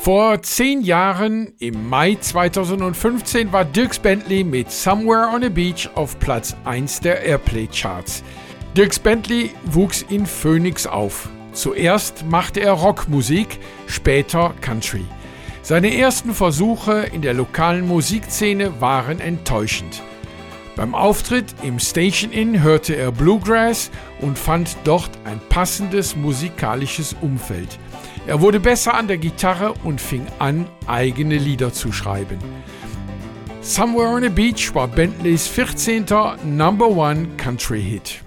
Vor 10 Jahren, im Mai 2015, war Dierks Bentley mit Somewhere on a Beach auf Platz 1 der Airplay-Charts. Dierks Bentley wuchs in Phoenix auf. Zuerst machte er Rockmusik, später Country. Seine ersten Versuche in der lokalen Musikszene waren enttäuschend. Beim Auftritt im Station Inn hörte er Bluegrass und fand dort ein passendes musikalisches Umfeld. Er wurde besser an der Gitarre und fing an, eigene Lieder zu schreiben. Somewhere on a Beach war Bentleys 14. Number-1 Country-Hit.